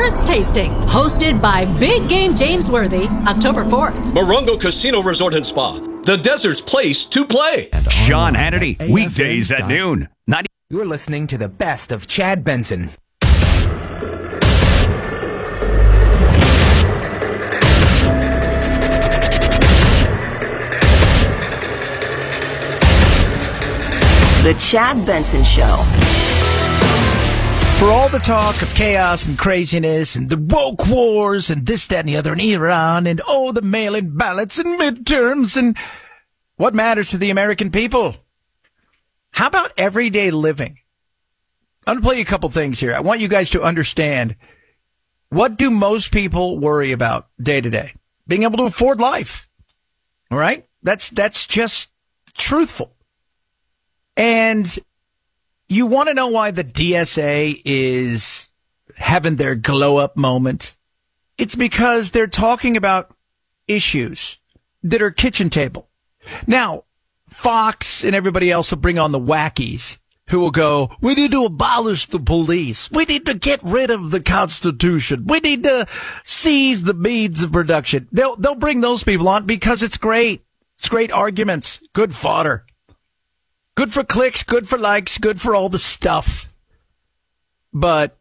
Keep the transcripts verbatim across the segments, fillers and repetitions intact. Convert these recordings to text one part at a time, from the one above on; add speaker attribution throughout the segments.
Speaker 1: Insurance Tasting, hosted by Big Game James Worthy, October fourth.
Speaker 2: Morongo Casino Resort and Spa, the desert's place to play.
Speaker 3: Sean Hannity, weekdays at noon. ninety
Speaker 4: You're listening to the best of Chad Benson.
Speaker 5: The Chad Benson Show.
Speaker 6: For all the talk of chaos and craziness and the woke wars and this, that, and the other in Iran and, oh, the mail-in ballots and midterms and what matters to the American people? How about everyday living? I'm going to play you a couple things here. I want you guys to understand, what do most people worry about day to day? Being able to afford life. All right? That's, that's just truthful. And you want to know why the D S A is having their glow-up moment? It's because they're talking about issues that are kitchen table. Now, Fox and everybody else will bring on the wackies who will go, we need to abolish the police. We need to get rid of the Constitution. We need to seize the means of production. They'll, they'll bring those people on because it's great. It's great arguments. Good fodder. Good for clicks, good for likes, good for all the stuff. But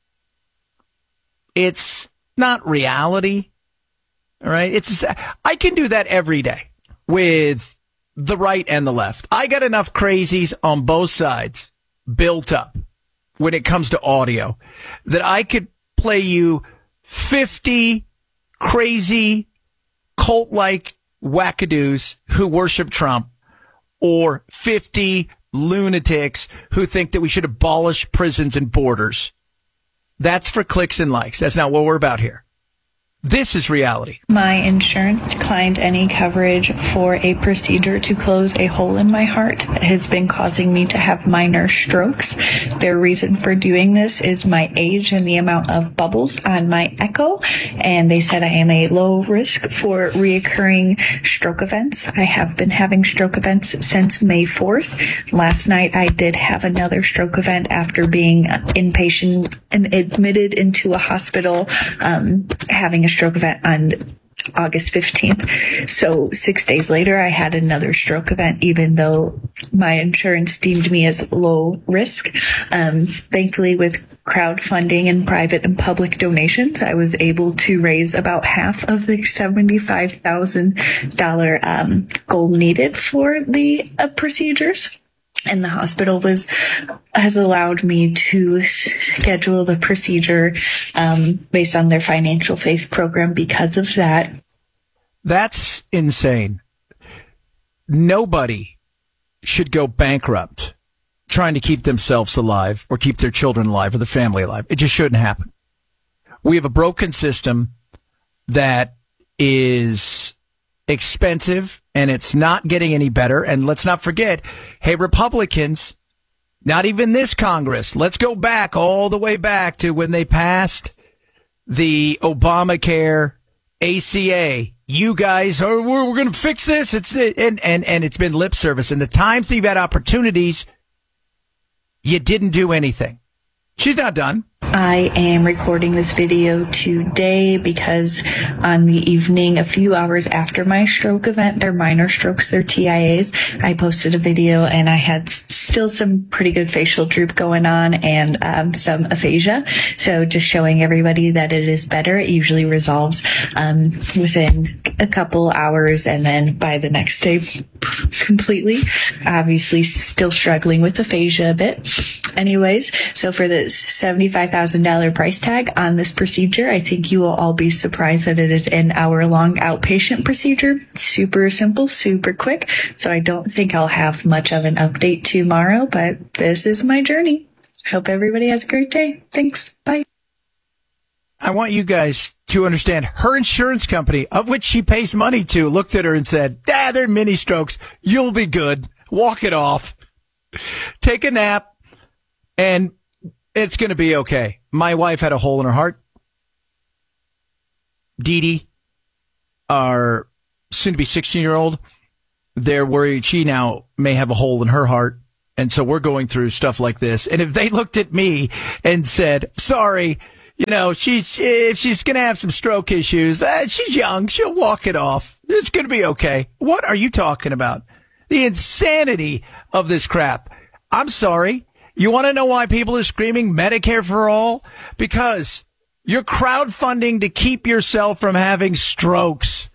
Speaker 6: it's not reality. All right? It's I can do that every day with the right and the left. I got enough crazies on both sides built up when it comes to audio that I could play you fifty crazy cult-like wackadoos who worship Trump, or fifty lunatics who think that we should abolish prisons and borders. That's for clicks and likes. That's not what we're about here. This is reality.
Speaker 7: My insurance declined any coverage for a procedure to close a hole in my heart that has been causing me to have minor strokes. Their reason for doing this is my age and the amount of bubbles on my echo. And they said I am a low risk for reoccurring stroke events. I have been having stroke events since May fourth. Last night I did have another stroke event after being inpatient and admitted into a hospital, um, having a stroke event on August fifteenth. So six days later, I had another stroke event, even though my insurance deemed me as low risk. Um, thankfully, with crowdfunding and private and public donations, I was able to raise about half of the seventy-five thousand dollars um, goal needed for the uh, procedures. And the hospital was has allowed me to schedule the procedure um, based on their financial faith program because of that.
Speaker 6: That's insane. Nobody should go bankrupt trying to keep themselves alive or keep their children alive or their family alive. It just shouldn't happen. We have a broken system that is expensive, and it's not getting any better. And let's not forget, hey, Republicans, not even this Congress. Let's go back all the way back to when they passed the Obamacare A C A. You guys are, we're, we're going to fix this. It's and, and, and it's been lip service. And the times that you've had opportunities, you didn't do anything. She's not done.
Speaker 7: I am recording this video today because on the evening, a few hours after my stroke event, they're minor strokes, they're T I As, I posted a video and I had still some pretty good facial droop going on and um, some aphasia. So just showing everybody that it is better. It usually resolves um, within a couple hours and then by the next day completely. Obviously still struggling with aphasia a bit. Anyways, so for this seventy-five thousand dollars price tag on this procedure, I think you will all be surprised that it is an hour-long outpatient procedure. Super simple, super quick. So I don't think I'll have much of an update tomorrow, but this is my journey. Hope everybody has a great day. Thanks. Bye.
Speaker 6: I want you guys to understand her insurance company, of which she pays money to, looked at her and said, ah, they're mini strokes. You'll be good. Walk it off. Take a nap. And it's going to be okay. My wife had a hole in her heart. Dee Dee, our soon-to-be sixteen-year-old, they're worried she now may have a hole in her heart. And so we're going through stuff like this. And if they looked at me and said, sorry, you know, she's if she's going to have some stroke issues, uh, she's young. She'll walk it off. It's going to be okay. What are you talking about? The insanity of this crap. I'm sorry. You want to know why people are screaming Medicare for all? Because you're crowdfunding to keep yourself from having strokes.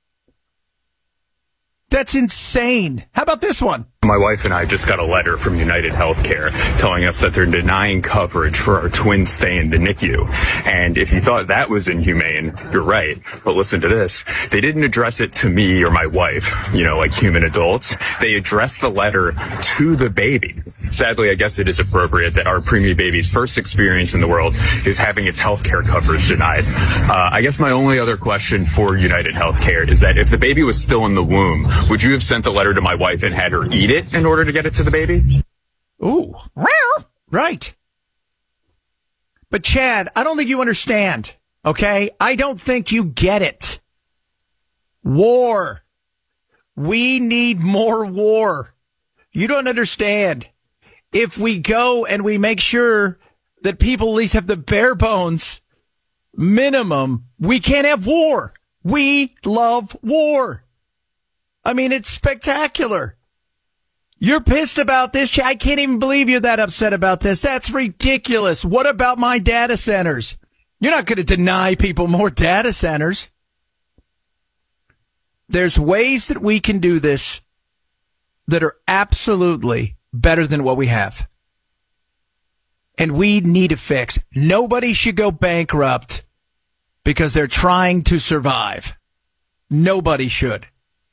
Speaker 6: That's insane. How about this one?
Speaker 8: My wife and I just got a letter from United Healthcare telling us that they're denying coverage for our twin stay in the N I C U. And if you thought that was inhumane, you're right. But listen to this. They didn't address it to me or my wife, you know, like human adults. They addressed the letter to the baby. Sadly, I guess it is appropriate that our preemie baby's first experience in the world is having its healthcare coverage denied. Uh, I guess my only other question for United Healthcare is that if the baby was still in the womb, would you have sent the letter to my wife and had her eat it in order to get it to the baby?
Speaker 6: Ooh. Right. But Chad, I don't think you understand, okay? I don't think you get it. War. We need more war. You don't understand. If we go and we make sure that people at least have the bare bones minimum, we can't have war. We love war. I mean, it's spectacular. You're pissed about this. I can't even believe you're that upset about this. That's ridiculous. What about my data centers? You're not going to deny people more data centers. There's ways that we can do this that are absolutely better than what we have. And we need a fix. Nobody should go bankrupt because they're trying to survive. Nobody should.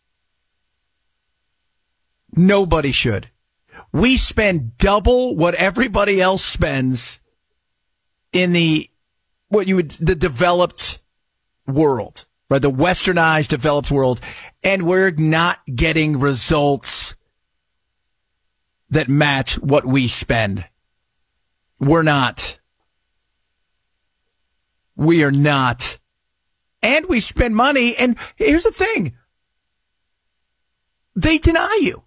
Speaker 6: Nobody should. We spend double what everybody else spends in the, what you would, the developed world, right? The westernized developed world. And we're not getting results that match what we spend. We're not. We are not. And we spend money. And here's the thing. They deny you.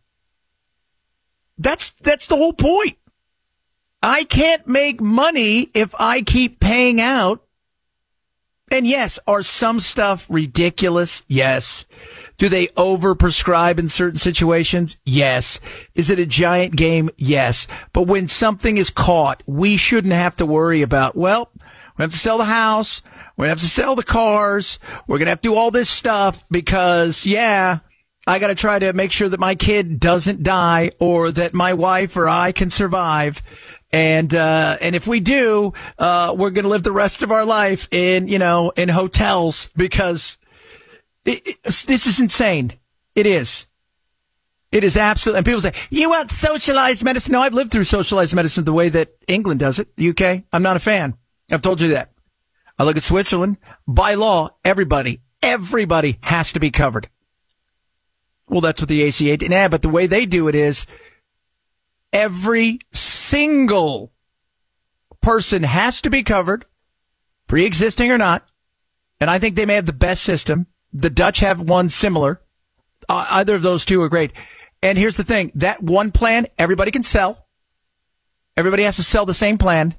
Speaker 6: That's, that's the whole point. I can't make money if I keep paying out. And yes, are some stuff ridiculous? Yes. Do they overprescribe in certain situations? Yes. Is it a giant game? Yes. But when something is caught, we shouldn't have to worry about, well, we have to sell the house. We're going to have to sell the cars. We're going to have to do all this stuff because, yeah, I got to try to make sure that my kid doesn't die or that my wife or I can survive. And, uh, and if we do, uh, we're going to live the rest of our life in, you know, in hotels because it, it, this is insane. It is. It is absolutely. And people say, you want socialized medicine? No, I've lived through socialized medicine the way that England does it. U K. I'm not a fan. I've told you that. I look at Switzerland. By law, everybody, everybody has to be covered. Well, that's what the A C A did. Nah, but the way they do it is every single person has to be covered, pre-existing or not. And I think they may have the best system. The Dutch have one similar. Uh, either of those two are great. And here's the thing. That one plan, everybody can sell. Everybody has to sell the same plan.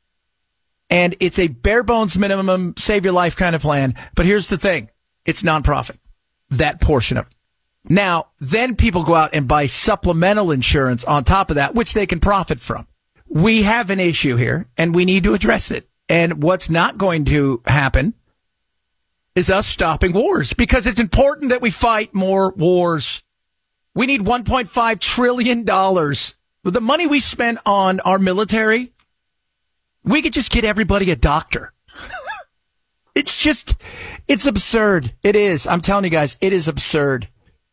Speaker 6: And it's a bare bones minimum, save your life kind of plan. But here's the thing. It's nonprofit. That portion of it. Now, then people go out and buy supplemental insurance on top of that, which they can profit from. We have an issue here, and we need to address it. And what's not going to happen is us stopping wars, because it's important that we fight more wars. We need one point five trillion dollars. With the money we spent on our military, we could just get everybody a doctor. It's just, it's absurd. It is. I'm telling you guys, it is absurd.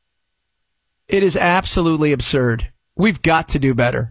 Speaker 6: It is absolutely absurd. We've got to do better.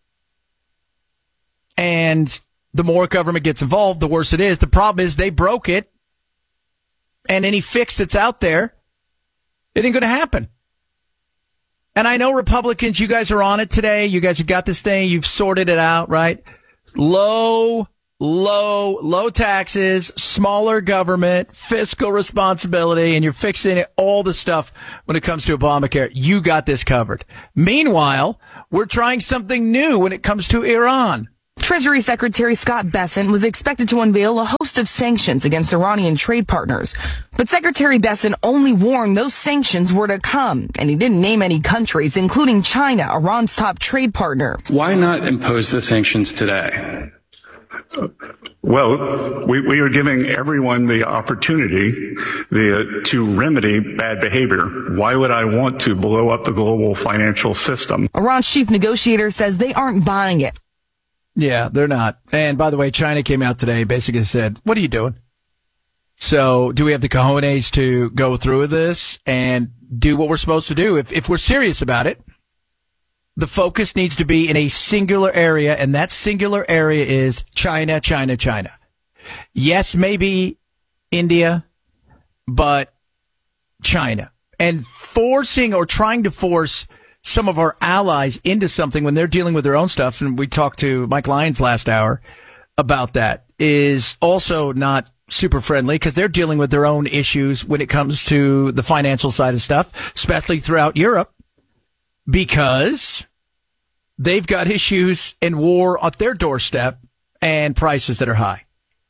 Speaker 6: And the more government gets involved, the worse it is. The problem is they broke it. And any fix that's out there, it ain't going to happen. And I know Republicans, you guys are on it today. You guys have got this thing. You've sorted it out, right? Low, low, low taxes, smaller government, fiscal responsibility, and you're fixing it, all the stuff when it comes to Obamacare. You got this covered. Meanwhile, we're trying something new when it comes to Iran.
Speaker 9: Treasury Secretary Scott Bessent was expected to unveil a host of sanctions against Iranian trade partners. But Secretary Bessent only warned those sanctions were to come, and he didn't name any countries, including China, Iran's top trade partner.
Speaker 10: Why not impose the sanctions today?
Speaker 11: Well, we, we are giving everyone the opportunity the, to remedy bad behavior. Why would I want to blow up the global financial system?
Speaker 9: Iran's chief negotiator says they aren't buying it.
Speaker 6: Yeah, they're not. And by the way, China came out today, basically said, what are you doing? So do we have the cojones to go through with this and do what we're supposed to do? If, if we're serious about it, the focus needs to be in a singular area, and that singular area is China, China, China. Yes, maybe India, but China. And forcing or trying to force some of our allies into something when they're dealing with their own stuff, and we talked to Mike Lyons last hour about that, is also not super friendly because they're dealing with their own issues when it comes to the financial side of stuff, especially throughout Europe, because they've got issues and war at their doorstep and prices that are high.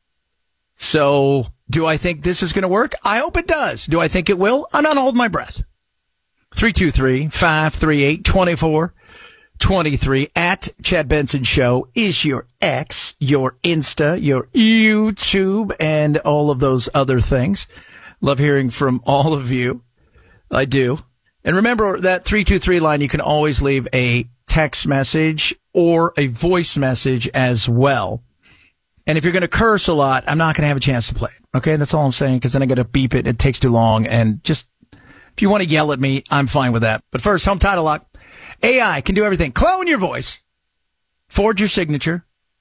Speaker 6: So do I think this is going to work? I hope it does. Do I think it will? I'm not holding my breath. three two three, five three eight, two four two three at Chad Benson Show is your X, your Insta, your YouTube, and all of those other things. Love hearing from all of you. I do. And remember that three two three line, you can always leave a text message or a voice message as well. And if you're going to curse a lot, I'm not going to have a chance to play it. Okay, that's all I'm saying, because then I got to beep it. It takes too long. And just, if you want to yell at me, I'm fine with that. But first, home title lock. A I can do everything. Clone your voice. Forge your signature.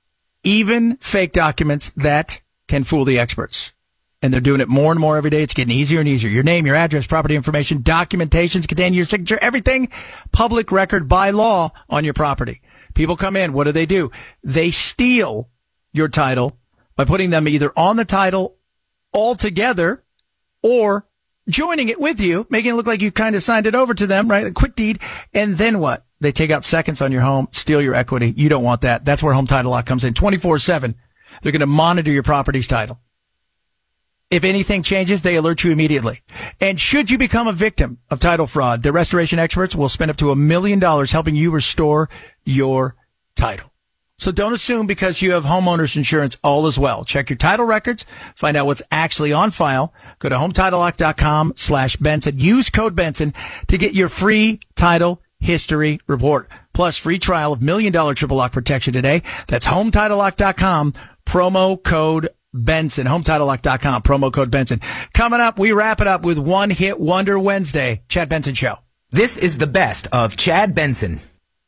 Speaker 6: Even fake documents that can fool the experts. And they're doing it more and more every day. It's getting easier and easier. Your name, your address, property information, documentations containing your signature, everything public record by law on your property. People come in. What do they do? They steal your title by putting them either on the title altogether or joining it with you, making it look like you kind of signed it over to them, right? A quick deed. And then what? They take out seconds on your home, steal your equity. You don't want that. That's where Home Title Lock comes in. twenty-four seven. They're going to monitor your property's title. If anything changes, they alert you immediately. And should you become a victim of title fraud, the restoration experts will spend up to a million dollars helping you restore your title. So don't assume because you have homeowners insurance, all is well. Check your title records. Find out what's actually on file. Go to hometitlelock.com slash Benson. Use code Benson to get your free title history report. Plus free trial of million dollar triple lock protection today. That's hometitlelock dot com, promo code Benson. hometitlelock dot com, promo code Benson. Coming up, we wrap it up with One Hit Wonder Wednesday. Chad Benson Show.
Speaker 4: This is the best of Chad Benson.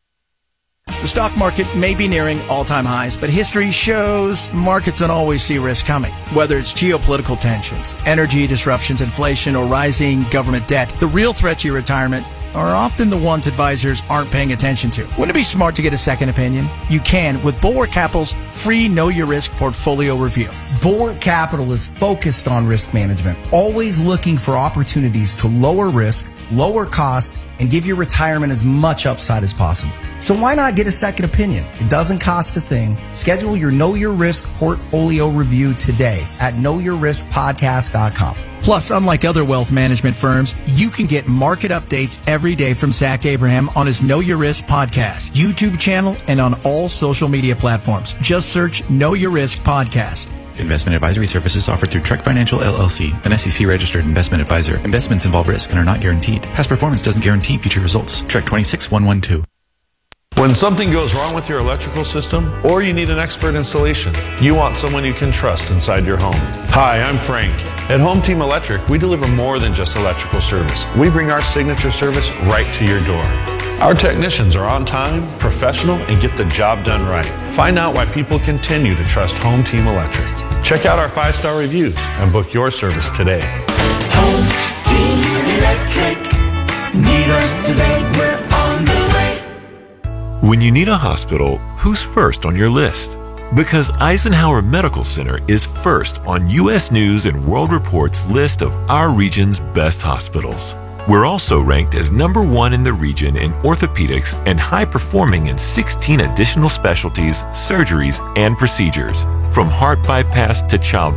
Speaker 6: The stock market may be nearing all-time highs, but history shows markets don't always see risk coming. Whether it's geopolitical tensions, energy disruptions, inflation, or rising government debt, the real threat to your retirement are often the ones advisors aren't paying attention to. Wouldn't it be smart to get a second opinion? You can with Bulwark Capital's free Know Your Risk portfolio review.
Speaker 12: Bulwark Capital is focused on risk management, always looking for opportunities to lower risk, lower cost, and give your retirement as much upside as possible. So why not get a second opinion? It doesn't cost a thing. Schedule your Know Your Risk portfolio review today at know your risk podcast dot com.
Speaker 6: Plus, unlike other wealth management firms, you can get market updates every day from Zach Abraham on his Know Your Risk podcast, YouTube channel, and on all social media platforms. Just search Know Your Risk Podcast.
Speaker 13: Investment advisory services offered through Trek Financial, L L C, an S E C-registered investment advisor. Investments involve risk and are not guaranteed. Past performance doesn't guarantee future results. Trek twenty-six one one two.
Speaker 14: When something goes wrong with your electrical system, or you need an expert installation, you want someone you can trust inside your home. Hi, I'm Frank. At Home Team Electric, we deliver more than just electrical service. We bring our signature service right to your door. Our technicians are on time, professional, and get the job done right. Find out why people continue to trust Home Team Electric. Check out our five-star reviews and book your service today.
Speaker 15: Home Team Electric. Need us today, we're on the way.
Speaker 16: When you need a hospital, who's first on your list? Because Eisenhower Medical Center is first on U S News and World Report's list of our region's best hospitals. We're also ranked as number one in the region in orthopedics and high performing in sixteen additional specialties, surgeries, and procedures. From heart bypass to child